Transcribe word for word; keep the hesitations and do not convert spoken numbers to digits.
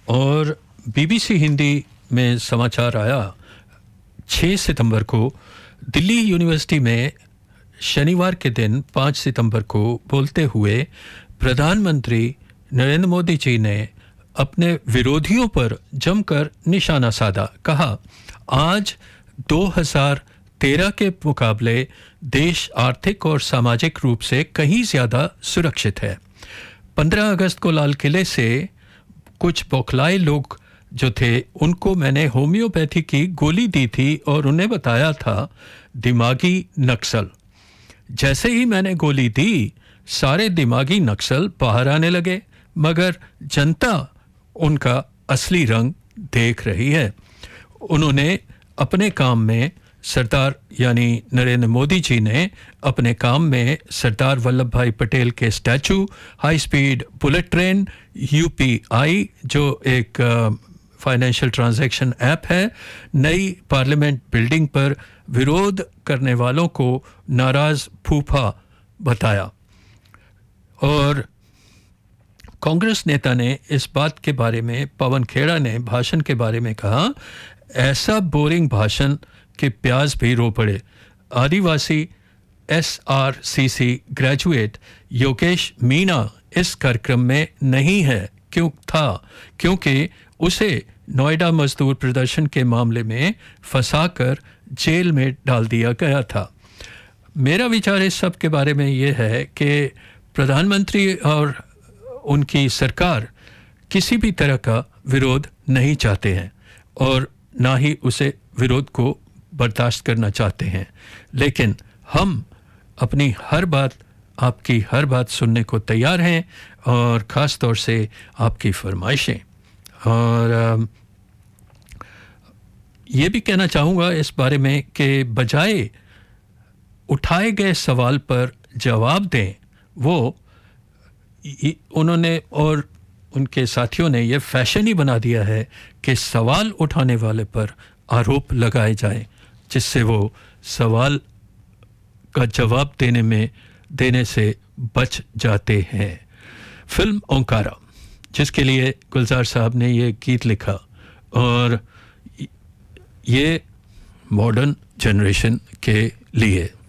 और बीबीसी हिंदी में समाचार आया छह सितंबर को, दिल्ली यूनिवर्सिटी में शनिवार के दिन पाँच सितंबर को बोलते हुए प्रधानमंत्री नरेंद्र मोदी जी ने अपने विरोधियों पर जमकर निशाना साधा। कहा, आज दो हज़ार तेरह के मुकाबले देश आर्थिक और सामाजिक रूप से कहीं ज़्यादा सुरक्षित है। पंद्रह अगस्त को लाल किले से कुछ बौखलाए लोग जो थे, उनको मैंने होम्योपैथी की गोली दी थी और उन्हें बताया था दिमागी नक्सल। जैसे ही मैंने गोली दी, सारे दिमागी नक्सल बाहर आने लगे, मगर जनता उनका असली रंग देख रही है। उन्होंने अपने काम में सरदार यानी नरेंद्र मोदी जी ने अपने काम में सरदार वल्लभ भाई पटेल के statue, high speed bullet train, UPI जो एक फाइनेंशियल ट्रांजैक्शन ऐप है, नई पार्लियामेंट बिल्डिंग पर विरोध करने वालों को नाराज फूफा बताया। और कांग्रेस नेता ने इस बात के बारे में, पवन खेड़ा ने भाषण के बारे में कहा, ऐसा बोरिंग भाषण कि प्याज भी रो पड़े। आदिवासी एसआरसीसी ग्रेजुएट योगेश मीना इस कार्यक्रम में नहीं है। क्यों था? क्योंकि उसे नोएडा मजदूर प्रदर्शन के मामले में फंसाकर जेल में डाल दिया गया था। मेरा विचार इस सब के बारे में ये है कि प्रधानमंत्री और उनकी सरकार किसी भी तरह का विरोध नहीं चाहते हैं और ना ही उसे विरोध को बर्दाश्त करना चाहते हैं, लेकिन हम अपनी हर बात, आपकी हर बात सुनने को तैयार हैं, और ख़ास तौर से आपकी फरमाइशें। और ये भी कहना चाहूँगा इस बारे में कि बजाय उठाए गए सवाल पर जवाब दें, वो उन्होंने और उनके साथियों ने ये फैशन ही बना दिया है कि सवाल उठाने वाले पर आरोप लगाए जाए, जिससे वो सवाल का जवाब देने में देने से बच जाते हैं। फिल्म ओंकारा, जिसके लिए गुलजार साहब ने ये गीत लिखा, और ये मॉडर्न जनरेशन के लिए